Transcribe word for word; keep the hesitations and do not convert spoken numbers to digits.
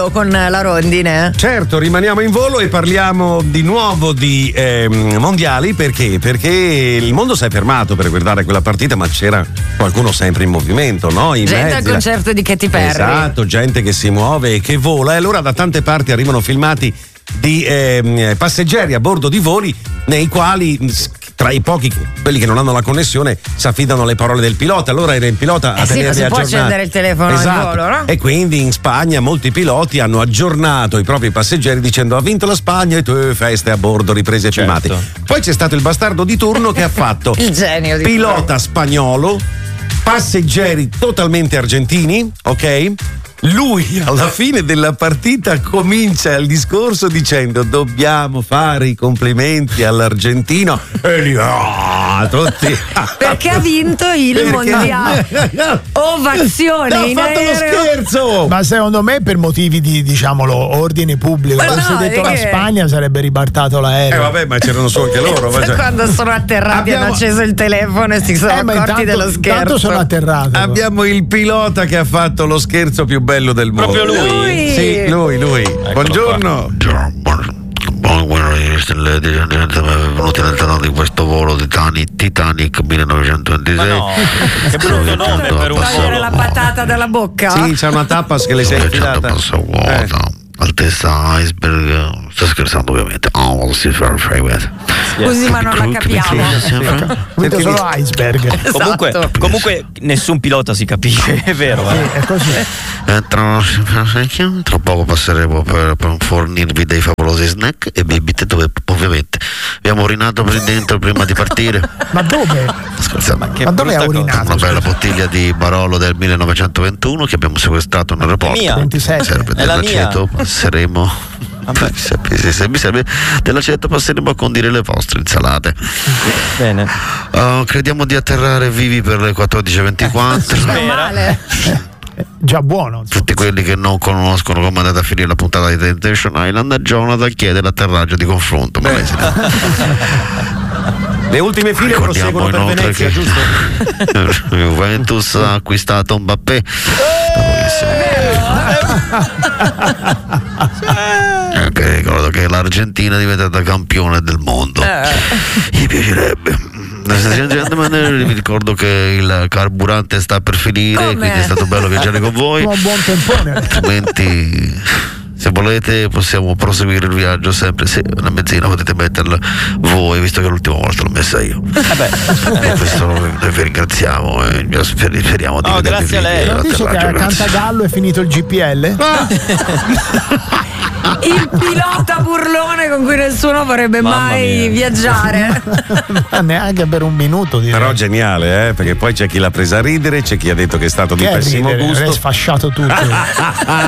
volo con la rondine. Certo, rimaniamo in volo e parliamo di nuovo di eh, mondiali. Perché? Perché il mondo si è fermato per guardare quella partita, ma c'era qualcuno sempre in movimento, no? In gente mezzi, al concerto di Katy Perry. Esatto, gente che si muove e che vola. E allora da tante parti arrivano filmati di eh, passeggeri a bordo di voli nei quali, tra i pochi, quelli che non hanno la connessione, si affidano alle parole del pilota. Allora era il pilota eh a sì, tenerli non si può aggiornati. accendere il telefono Esatto. in volo, no? E quindi in Spagna molti piloti hanno aggiornato i propri passeggeri dicendo: ha vinto la Spagna e tu feste a bordo, riprese e Certo. filmati. Poi c'è stato il bastardo di turno che ha fatto Il genio di pilota spagnolo, passeggeri totalmente argentini, ok? Lui alla fine della partita comincia il discorso dicendo: dobbiamo fare i complimenti all'argentino, e lì ah, tutti perché ha vinto il Perché- mondiale. Ovazione No, ha in fatto lo aereo. scherzo. Ma secondo me per motivi di, diciamolo, ordine pubblico. Ma Avessi no, detto è la che- Spagna sarebbe ribaltato Eh l'aereo. vabbè, ma c'erano su anche loro. ma cioè- Quando sono atterrati Abbiamo- hanno acceso il telefono e si sono Eh, ma accorti intanto- dello scherzo. intanto sono atterrato. Abbiamo il pilota che ha fatto lo scherzo più bello del mondo. Proprio lui? Lui. Sì, lui, lui. Buongiorno. Buongiorno, venuti all'interno di questo volo Titanic, Titanic millenovecentoventisei. Ma no, che brutto nome per un Togliere volo. la patata dalla bocca. Sì, c'è una tappas che le sei infilata. Passa vuota, Eh. altezza iceberg. Sto scherzando ovviamente. Oh, si fa Scusi, ma non la capiamo. Vedo Perché solo di- iceberg. Comunque, Esatto. comunque nessun pilota si capisce, è vero. Sì, eh? è così. Eh, tra, tra poco passeremo per, per fornirvi dei favolosi snack e bibite dove ovviamente abbiamo urinato per dentro prima di partire. Ma dove? Scherzando. Che Ma dove ha brutta cosa. urinato? Una bella bottiglia di Barolo del millenovecentoventuno che abbiamo sequestrato in aeroporto. mia. ventisette. Serve È la dell'aceto, passeremo. Vabbè. Se, se, se mi serve dell'aceto, passeremo a condire le vostre insalate. Bene. Uh, crediamo di atterrare vivi per le quattordici e ventiquattro. Meno male. Eh, Già buono. insomma. Tutti quelli che non conoscono come è andata a finire la puntata di Temptation Island, Jonathan chiede l'atterraggio di confronto. Ma lei si- Le ultime file Ricordiamo proseguono per inoltre Venezia, che giusto? Juventus ha acquistato Mbappé. Anche ricordo che l'Argentina è diventata campione del mondo. Mi piacerebbe. Vi ricordo che il carburante sta per finire, Come? quindi è stato bello viaggiare con voi. Un buon tempone. Altrimenti, se volete, possiamo proseguire il viaggio sempre. Se la benzina potete metterla voi, visto che l'ultima volta l'ho messa io. Vabbè. E questo noi vi ringraziamo e sper- speriamo di No, vedervi grazie a lei. vivi Non dice che all'atterraggio, a grazie. Cantagallo è finito il G P L? Il pilota burlone con cui nessuno vorrebbe Mamma mai mia. viaggiare. Ma neanche per un minuto. direi. Però geniale, eh? Perché poi c'è chi l'ha presa a ridere, c'è chi ha detto che è stato di Che è pessimo ridere, gusto. avrei sfasciato tutto.